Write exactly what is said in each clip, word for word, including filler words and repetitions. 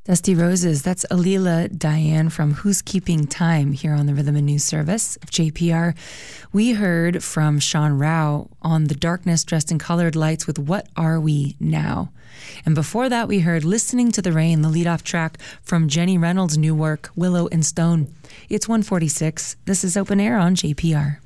Dusty Roses, that's Alila Diane from Who's Keeping Time here on the Rhythm and News Service of J P R. We heard from Sean Rao on The Darkness Dressed in Colored Lights with What Are We Now? And before that, we heard Listening to the Rain, the lead-off track from Jenny Reynolds' new work, Willow and Stone. It's one forty-six. This is Open Air on J P R.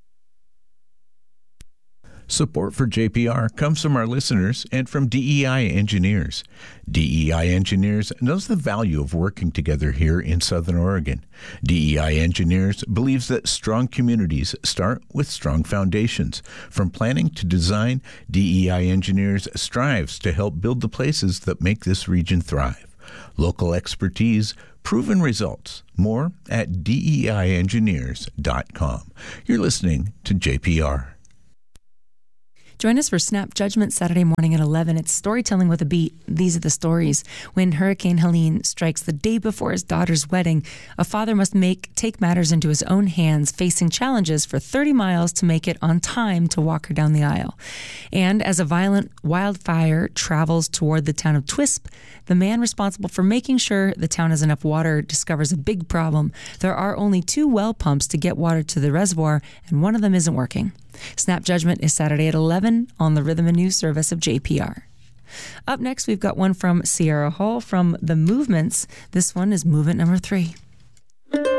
Support for J P R comes from our listeners and from D E I Engineers. D E I Engineers knows the value of working together here in Southern Oregon. D E I Engineers believes that strong communities start with strong foundations. From planning to design, D E I Engineers strives to help build the places that make this region thrive. Local expertise, proven results. More at D E I engineers dot com. You're listening to J P R. Join us for Snap Judgment Saturday morning at eleven. It's storytelling with a beat. These are the stories. When Hurricane Helene strikes the day before his daughter's wedding, a father must make take matters into his own hands, facing challenges for thirty miles to make it on time to walk her down the aisle. And as a violent wildfire travels toward the town of Twisp, the man responsible for making sure the town has enough water discovers a big problem. There are only two well pumps to get water to the reservoir, and one of them isn't working. Snap Judgment is Saturday at eleven on the Rhythm and News Service of J P R. Up next, we've got one from Sierra Hall from The Movements. This one is movement number three.